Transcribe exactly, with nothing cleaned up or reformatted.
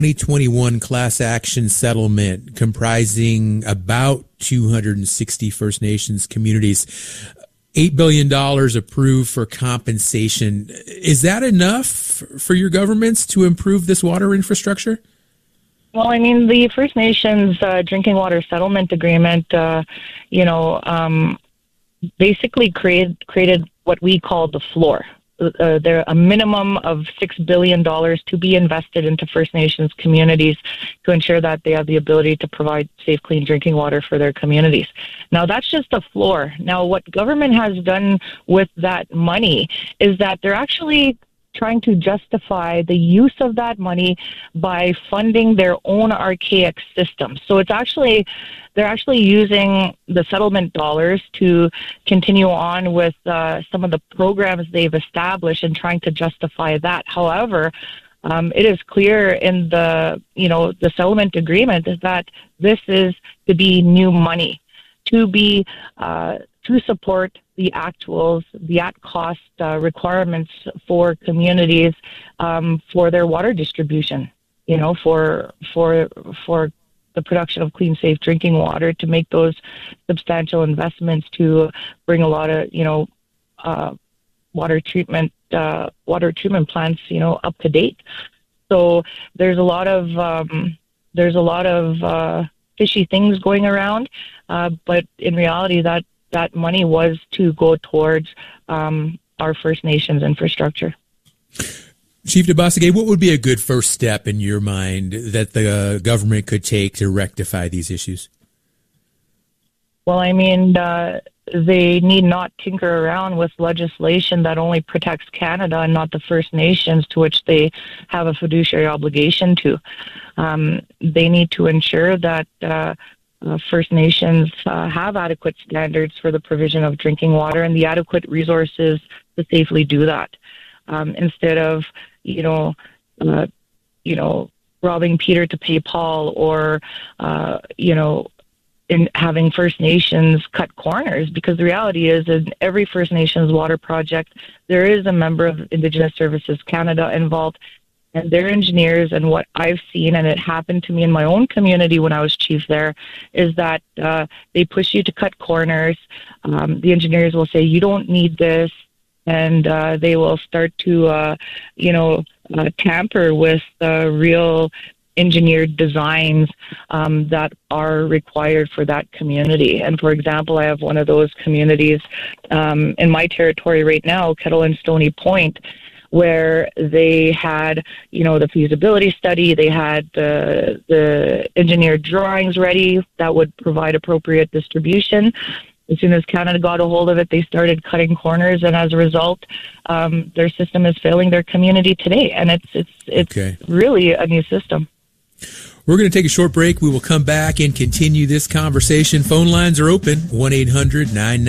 twenty twenty-one class action settlement comprising about two hundred sixty First Nations communities. eight billion dollars approved for compensation. Is that enough for your governments to improve this water infrastructure? Well, I mean, the First Nations uh, Drinking Water Settlement Agreement, uh, you know, um, basically created created what we call the floor. Uh, there a minimum of six billion dollars to be invested into First Nations communities to ensure that they have the ability to provide safe, clean drinking water for their communities. Now, that's just the floor. Now, what government has done with that money is that they're actually trying to justify the use of that money by funding their own archaic system. So it's actually, they're actually using the settlement dollars to continue on with uh, some of the programs they've established and trying to justify that. However, um, it is clear in the, you know, the settlement agreement is that this is to be new money, to be, uh, to support the actuals, the at-cost uh, requirements for communities um, for their water distribution, you know, for for for the production of clean, safe drinking water, to make those substantial investments to bring a lot of, you know, uh, water treatment uh, water treatment plants, you know, up to date. So there's a lot of um, there's a lot of uh, fishy things going around, uh, but in reality, that that money was to go towards um, our First Nations infrastructure. Chief Debosage, what would be a good first step in your mind that the uh, government could take to rectify these issues? Well, I mean, uh, they need not tinker around with legislation that only protects Canada and not the First Nations, to which they have a fiduciary obligation to. Um, they need to ensure that uh, Uh, First Nations uh, have adequate standards for the provision of drinking water and the adequate resources to safely do that. Um, instead of, you know, uh, you know, robbing Peter to pay Paul, or, uh, you know, in having First Nations cut corners, because the reality is in every First Nations water project, there is a member of Indigenous Services Canada involved. And their engineers, and what I've seen, and it happened to me in my own community when I was chief there, is that uh, they push you to cut corners. Um, the engineers will say, you don't need this, and uh, they will start to, uh, you know, uh, tamper with uh, real engineered designs um, that are required for that community. And for example, I have one of those communities um, in my territory right now, Kettle and Stony Point, where they had, you know, the feasibility study, they had the the engineered drawings ready that would provide appropriate distribution. As soon as Canada got a hold of it, they started cutting corners, and as a result, um, their system is failing their community today, and it's it's it's okay. Really a new system. We're going to take a short break. We will come back and continue this conversation. Phone lines are open, one eight hundred nine nine